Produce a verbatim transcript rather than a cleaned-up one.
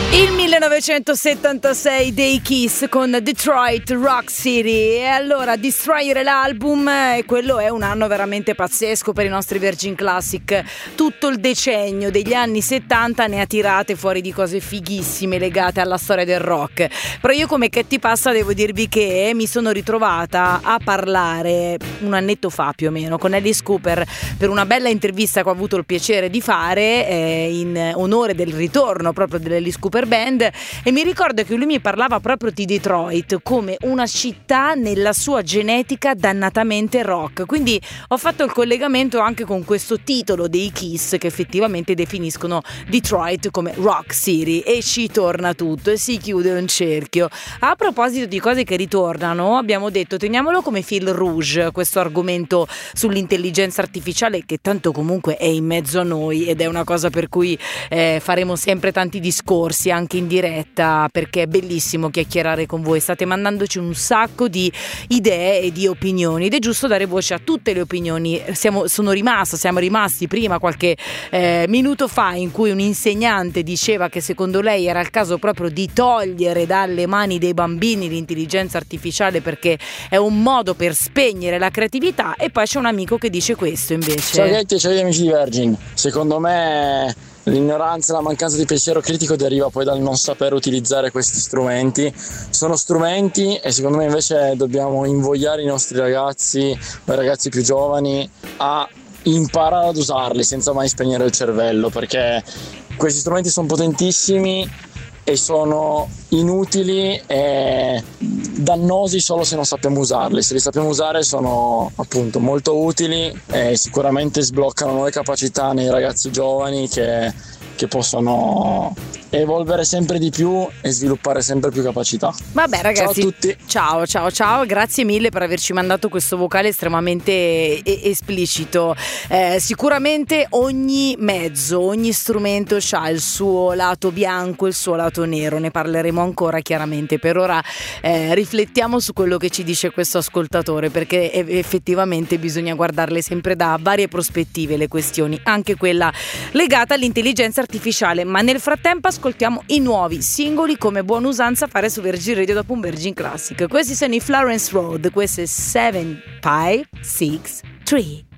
Il millenovecentosettantasei dei Kiss con Detroit Rock City. E allora Destroyer l'album, e quello è un anno veramente pazzesco per i nostri Virgin Classic. Tutto il decennio degli anni settanta ne ha tirate fuori di cose fighissime legate alla storia del rock. Però io, come che ti passa, devo dirvi che mi sono ritrovata a parlare un annetto fa più o meno con Alice Cooper per una bella intervista che ho avuto il piacere di fare eh, in onore del ritorno proprio dell'Alice Cooper Band, e mi ricordo che lui mi parlava proprio di Detroit come una città nella sua genetica dannatamente rock. Quindi ho fatto il collegamento anche con questo titolo dei Kiss, che effettivamente definiscono Detroit come Rock City, e ci torna tutto e si chiude un cerchio. A proposito di cose che ritornano, abbiamo detto teniamolo come fil rouge questo argomento sull'intelligenza artificiale, che tanto comunque è in mezzo a noi ed è una cosa per cui eh, faremo sempre tanti discorsi anche in diretta, perché è bellissimo chiacchierare con voi. State mandandoci un sacco di idee e di opinioni ed è giusto dare voce a tutte le opinioni. Siamo, sono rimasta, siamo rimasti prima qualche eh, minuto fa in cui un insegnante diceva che secondo lei era il caso proprio di togliere dalle mani dei bambini l'intelligenza artificiale perché è un modo per spegnere la creatività, e poi c'è un amico che dice questo invece. Ciao Ghetti, ciao gli amici di Virgin. Secondo me l'ignoranza e la mancanza di pensiero critico deriva poi dal non saper utilizzare questi strumenti. Sono strumenti e secondo me invece dobbiamo invogliare i nostri ragazzi, i ragazzi più giovani, a imparare ad usarli senza mai spegnere il cervello, perché questi strumenti sono potentissimi e sono inutili e dannosi solo se non sappiamo usarli. Se li sappiamo usare sono appunto molto utili e sicuramente sbloccano nuove capacità nei ragazzi giovani che, che possono evolvere sempre di più e sviluppare sempre più capacità. Vabbè ragazzi, ciao a tutti. Ciao ciao ciao, grazie mille per averci mandato questo vocale estremamente e- esplicito. Eh, sicuramente ogni mezzo, ogni strumento ha il suo lato bianco, il suo lato nero, ne parleremo ancora chiaramente. Per ora eh, riflettiamo su quello che ci dice questo ascoltatore, perché effettivamente bisogna guardarle sempre da varie prospettive le questioni, anche quella legata all'intelligenza artificiale. Ma nel frattempo ascoltiamo i nuovi singoli, come buona usanza fare su Virgin Radio dopo un Virgin Classic. Questi sono i Florence Road, questo è sette five six tre.